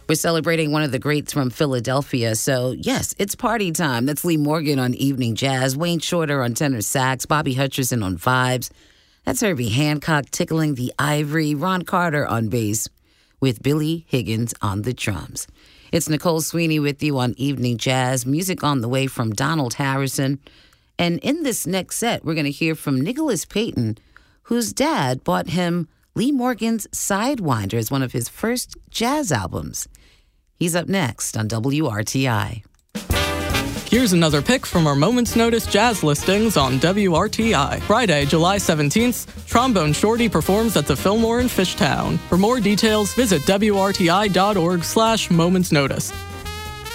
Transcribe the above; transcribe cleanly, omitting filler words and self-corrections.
We're celebrating one of the greats from Philadelphia. So, yes, it's party time. That's Lee Morgan on Evening Jazz, Wayne Shorter on tenor sax, Bobby Hutcherson on vibes. That's Herbie Hancock tickling the ivory, Ron Carter on bass, with Billy Higgins on the drums. It's Nicole Sweeney with you on Evening Jazz. Music on the way from Donald Harrison. And in this next set, we're going to hear from Nicholas Payton, whose dad bought him Lee Morgan's Sidewinder as one of his first jazz albums. He's up next on WRTI. Here's another pick from our Moment's Notice jazz listings on WRTI. Friday, July 17th, Trombone Shorty performs at the Fillmore in Fishtown. For more details, visit WRTI.org/momentsnotice.